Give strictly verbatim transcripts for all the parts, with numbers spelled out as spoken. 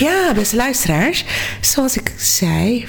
Ja, beste luisteraars, zoals ik zei,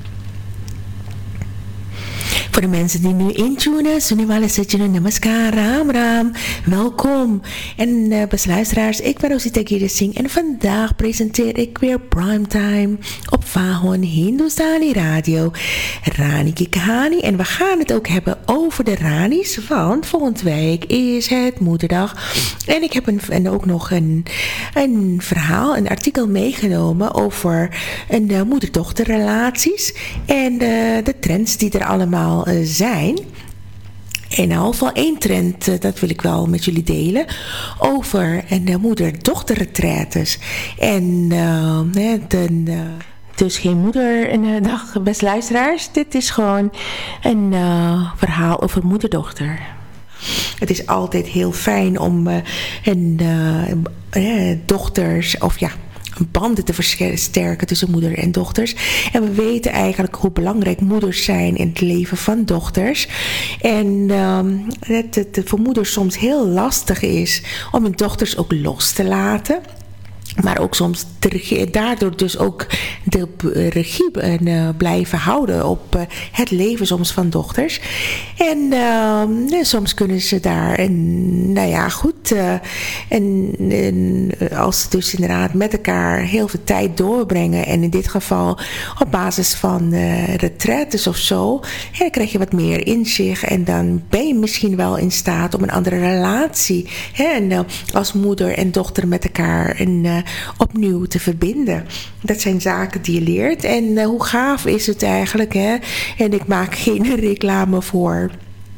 voor de mensen die nu intunen, Sunniwala Sajjana Namaskar, Ram Ram, welkom. En uh, beste luisteraars, ik ben Rosita Giede Singh en vandaag presenteer ik weer Primetime op Vahon Hindustani Radio, Rani Ki Kahani. En we gaan het ook hebben over de Rani's, want volgende week is het Moederdag. En ik heb een, en ook nog een, een verhaal, een artikel meegenomen over een uh, moeder-dochterrelaties en uh, de trends die er allemaal uh, zijn. En in ieder geval één trend, uh, dat wil ik wel met jullie delen, over een uh, moeder-dochterretretes. En uh, de, uh, dus geen moeder, uh, dag beste luisteraars, dit is gewoon een uh, verhaal over moeder-dochter. Het is altijd heel fijn om uh, een, uh, uh, dochters, of ja, banden te versterken tussen moeder en dochters. En we weten eigenlijk hoe belangrijk moeders zijn in het leven van dochters. En um, het, het voor moeders soms heel lastig is om hun dochters ook los te laten. Maar ook soms de, daardoor dus ook de regie uh, blijven houden op uh, het leven soms van dochters. En uh, soms kunnen ze daar, en, nou ja goed, uh, en, en als ze dus inderdaad met elkaar heel veel tijd doorbrengen. En in dit geval op basis van uh, retraites of zo, ja, dan krijg je wat meer inzicht. En dan ben je misschien wel in staat om een andere relatie, hè, en, uh, als moeder en dochter met elkaar en, uh, opnieuw te verbinden. Dat zijn zaken die je leert. En uh, hoe gaaf is het eigenlijk, hè? En ik maak geen reclame voor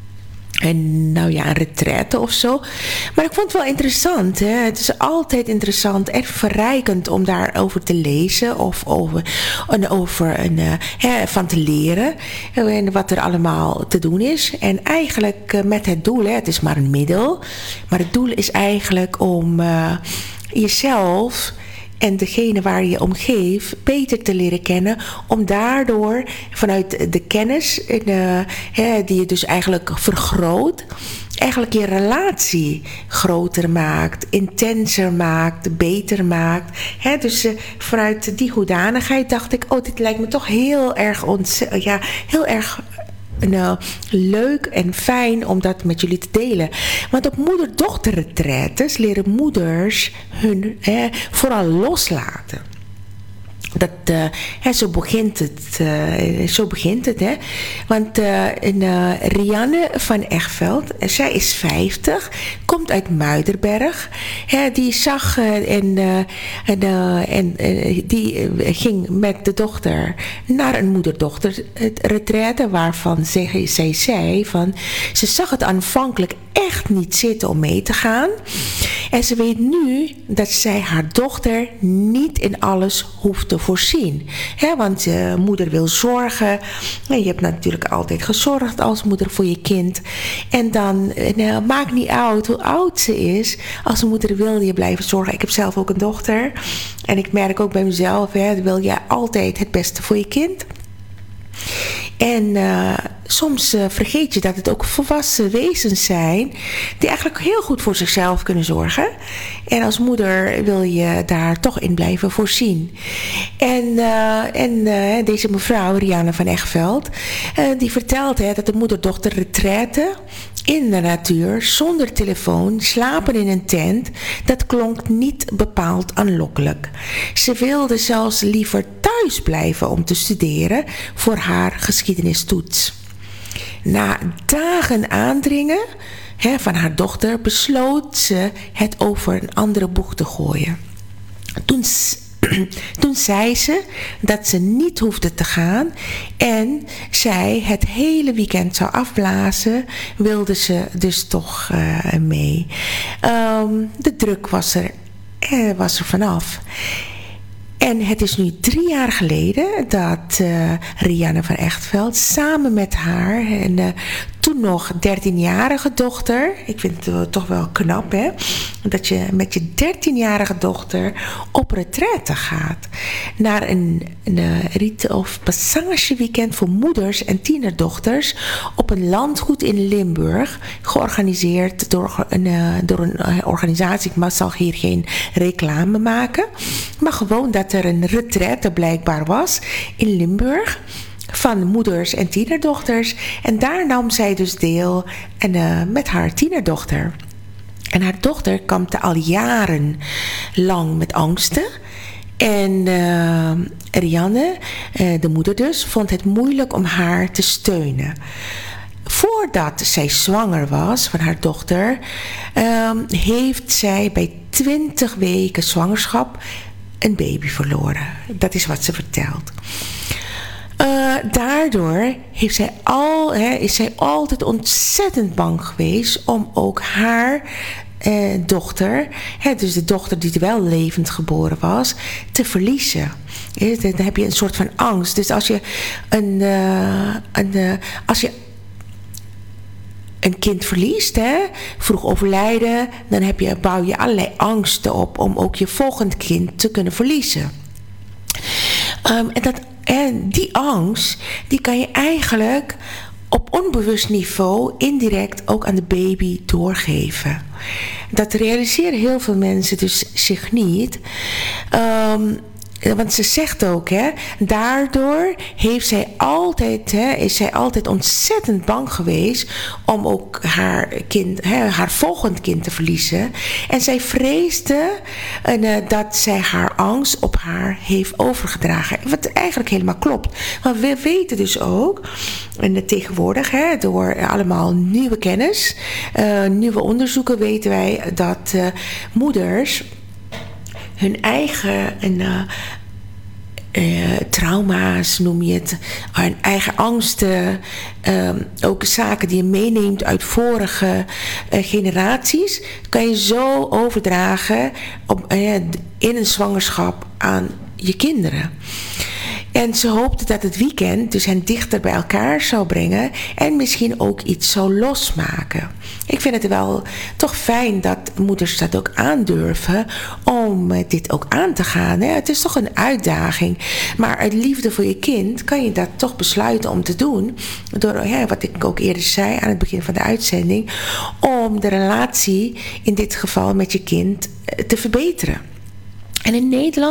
en nou ja, een retraite of zo. Maar ik vond het wel interessant. Hè? Het is altijd interessant en verrijkend om daarover te lezen. Of over, en over een, uh, hè, van te leren. En wat er allemaal te doen is. En eigenlijk uh, met het doel. Hè, het is maar een middel. Maar het doel is eigenlijk om uh, jezelf en degene waar je om geeft beter te leren kennen. Om daardoor vanuit de kennis uh, hè, die je dus eigenlijk vergroot, eigenlijk je relatie groter maakt, intenser maakt, beter maakt. Hè, dus uh, vanuit die hoedanigheid dacht ik, oh, dit lijkt me toch heel erg ont- ja, heel erg Nou, leuk en fijn om dat met jullie te delen. Want op moeder-dochter-retretes leren moeders hun hè, vooral loslaten. Dat, uh, hè, zo begint het. Uh, zo begint het, hè. Want uh, in, uh, Rianne van Egveld, zij is vijftig, komt uit Muiderberg. Hè, die zag uh, en, uh, en, uh, en uh, die uh, ging met de dochter naar een moeder-dochter-retraite, waarvan zij, zij zei van, ze zag het aanvankelijk echt niet zitten om mee te gaan. En ze weet nu dat zij haar dochter niet in alles hoeft te voorzien. He, want je moeder wil zorgen. En je hebt natuurlijk altijd gezorgd als moeder voor je kind. En dan nou, maakt niet uit hoe oud ze is. Als een moeder wil je blijven zorgen. Ik heb zelf ook een dochter. En ik merk ook bij mezelf, he, wil je altijd het beste voor je kind. En uh, soms uh, vergeet je dat het ook volwassen wezens zijn die eigenlijk heel goed voor zichzelf kunnen zorgen. En als moeder wil je daar toch in blijven voorzien. En, uh, en uh, deze mevrouw, Rianne van Egveld, uh, die vertelt hè, dat de moeder-dochter retraite in de natuur, zonder telefoon, slapen in een tent, dat klonk niet bepaald aanlokkelijk. Ze wilde zelfs liever thuis blijven om te studeren voor haar geschiedenistoets. Na dagen aandringen hè, van haar dochter besloot ze het over een andere boeg te gooien. Toen Toen zei ze dat ze niet hoefde te gaan en zij het hele weekend zou afblazen, wilde ze dus toch uh, mee. Um, de druk was er, uh, was er vanaf. En het is nu drie jaar geleden dat uh, Rianne van Egveld samen met haar en uh, toen nog dertienjarige dochter, ik vind het uh, toch wel knap hè, dat je met je dertienjarige dochter op retraite gaat. Naar een, een uh, rit- of passageweekend voor moeders en tienerdochters op een landgoed in Limburg, georganiseerd door een, uh, door een uh, organisatie. Ik zal hier geen reclame maken. maar gewoon dat er een retraite blijkbaar was in Limburg van moeders en tienerdochters. En daar nam zij dus deel en, uh, met haar tienerdochter. En haar dochter kampte al jaren lang met angsten. En uh, Rianne, uh, de moeder dus, vond het moeilijk om haar te steunen. Voordat zij zwanger was van haar dochter, um, heeft zij bij twintig weken zwangerschap een baby verloren. Dat is wat ze vertelt. Uh, daardoor heeft zij al, hè, is zij altijd ontzettend bang geweest om ook haar uh, dochter, hè, dus de dochter die wel levend geboren was, te verliezen. Ja, dan heb je een soort van angst. Dus als je een, uh, een uh, als je een kind verliest, hè, vroeg overlijden, dan heb je, bouw je allerlei angsten op om ook je volgend kind te kunnen verliezen. Um, en, dat, en die angst, die kan je eigenlijk op onbewust niveau indirect ook aan de baby doorgeven. Dat realiseren heel veel mensen dus zich niet. Um, Want ze zegt ook, hè, daardoor heeft zij altijd, hè, is zij altijd ontzettend bang geweest om ook haar kind, hè, haar volgend kind te verliezen. En zij vreesde uh, dat zij haar angst op haar heeft overgedragen. Wat eigenlijk helemaal klopt. Want we weten dus ook, en tegenwoordig, hè, door allemaal nieuwe kennis, uh, nieuwe onderzoeken, weten wij dat uh, moeders hun eigen uh, uh, trauma's, noem je het, hun eigen angsten, uh, ook zaken die je meeneemt uit vorige uh, generaties, kan je zo overdragen op, uh, in een zwangerschap aan je kinderen. En ze hoopte dat het weekend dus hen dichter bij elkaar zou brengen en misschien ook iets zou losmaken. Ik vind het wel toch fijn dat moeders dat ook aandurven om dit ook aan te gaan. Hè? Het is toch een uitdaging. Maar uit liefde voor je kind kan je dat toch besluiten om te doen. Door, ja, wat ik ook eerder zei aan het begin van de uitzending, om de relatie in dit geval met je kind te verbeteren. En in Nederland